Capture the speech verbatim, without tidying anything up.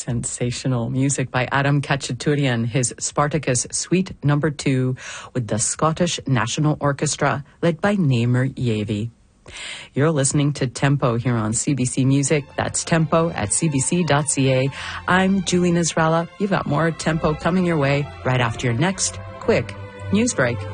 Sensational music by Adam Khachaturian, his Spartacus Suite Number Two with the Scottish National Orchestra, led by Namer Yavi. You're listening to Tempo here on C B C Music. That's tempo at c b c dot c a. I'm Julie Nasrallah. You've got more Tempo coming your way right after your next quick news break.